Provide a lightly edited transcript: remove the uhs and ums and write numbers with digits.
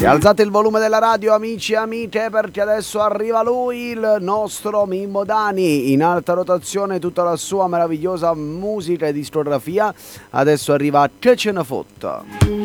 E alzate il volume della radio, amici e amiche, perché adesso arriva lui, il nostro Mimmo Dani, in alta rotazione tutta la sua meravigliosa musica e discografia. Adesso arriva Che ce ne fotta.